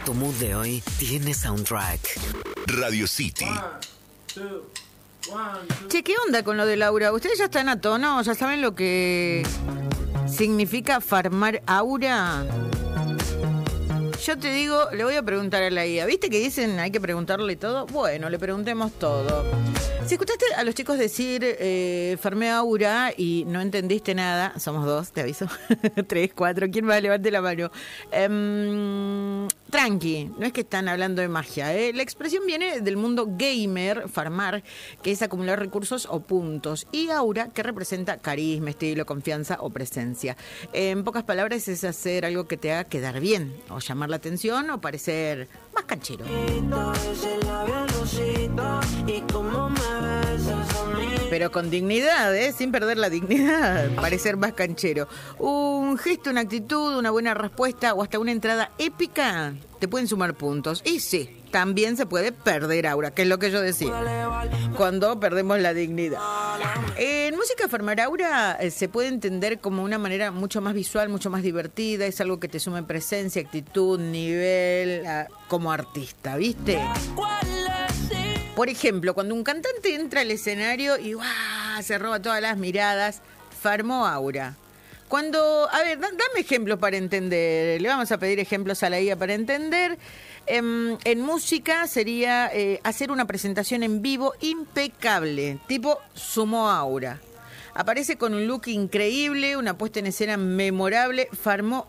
Tu mood de hoy tiene soundtrack. Radio City. Che, ¿qué onda con lo de Laura? ¿Ustedes ya están a tono? ¿Ya saben lo que significa farmar aura? Yo te digo, le voy a preguntar a la IA. ¿Viste que dicen hay que preguntarle todo? Bueno, le preguntemos todo. Si escuchaste a los chicos decir farmé aura y no entendiste nada, somos dos, te aviso. 3, 4, ¿quién va? Levante la mano. Tranqui, no es que están hablando de magia. La expresión viene del mundo gamer, farmar, que es acumular recursos o puntos. Y aura, que representa carisma, estilo, confianza o presencia. En pocas palabras, es hacer algo que te haga quedar bien, o llamar la atención, o parecer más canchero. Pero con dignidad, sin perder la dignidad, parecer más canchero. Un gesto, una actitud, una buena respuesta o hasta una entrada épica te pueden sumar puntos. Y sí, también se puede perder aura, que es lo que yo decía, cuando perdemos la dignidad. En música, farmar aura se puede entender como una manera mucho más visual, mucho más divertida. Es algo que te sume presencia, actitud, nivel, como artista, ¿viste? Por ejemplo, cuando un cantante entra al escenario y se roba todas las miradas, farmó aura. Cuando, a ver, dame ejemplos para entender. Le vamos a pedir ejemplos a la IA para entender. En música sería hacer una presentación en vivo impecable, tipo sumó aura. Aparece con un look increíble, una puesta en escena memorable, farmó